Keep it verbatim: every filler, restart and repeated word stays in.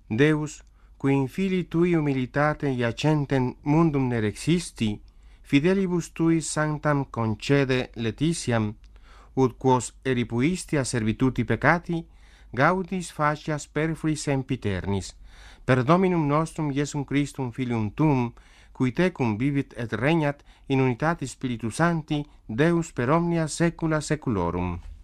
Deus, qui in filii tui humilitate iacentem mundum nerexisti, fidelibus tui sanctam concede letitiam, ut quos eripuisti a servituti peccati, gaudis facias perfui sempiternis, per Dominum nostrum Iesum Christum Filium tuum, qui tecum vivit et regnat in unitate Spiritus Sancti, Deus per omnia saecula saeculorum.